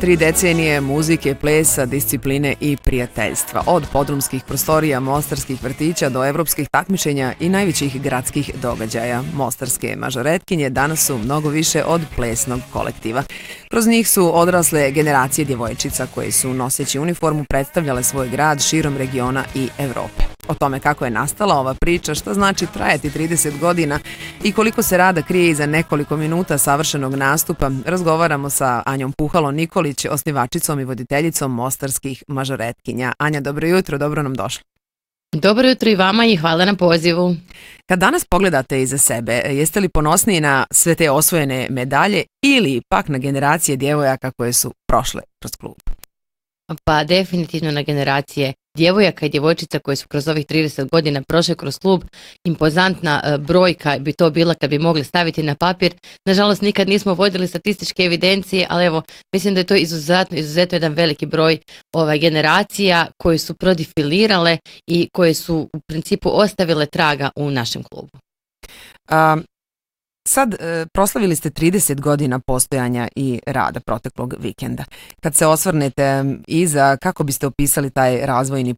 3 decenije muzike, plesa, discipline i prijateljstva. Od podrumskih prostorija mostarskih vrtića do evropskih takmičenja i najvećih gradskih događaja. Mostarske mažoretkinje danas su mnogo više od plesnog kolektiva. Kroz njih su odrasle generacije djevojčica koje su noseći uniformu predstavljale svoj grad širom regiona i Evrope. O tome kako je nastala ova priča, šta znači trajati 30 godina i koliko se rada krije iza nekoliko minuta savršenog nastupa, razgovaramo sa Anjom Puhalom-Nikolić, osnivačicom i voditeljicom mostarskih mažoretkinja. Anja, dobro jutro, dobro nam došli. Dobro jutro i vama i hvala na pozivu. Kad danas pogledate iza sebe, jeste li ponosniji na sve te osvojene medalje ili pak na generacije djevojaka koje su prošle kroz klub? Pa definitivno na generacije djevojaka i djevojčica koje su kroz ovih 30 godina prošle kroz klub. Impozantna brojka bi to bila kad bi mogli staviti na papir. Nažalost, nikad nismo vodili statističke evidencije, ali evo, mislim da je to izuzetno jedan veliki broj generacija koje su prodefilirale i koje su u principu ostavile traga u našem klubu. Sad proslavili ste 30 godina postojanja i rada proteklog vikenda. Kad se osvrnete iza, kako biste opisali taj razvojni